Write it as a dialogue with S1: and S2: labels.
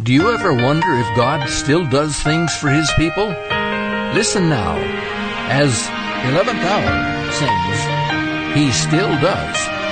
S1: Do you ever wonder if God still does things for His people? Listen now, as 11th Hour sings, He still does.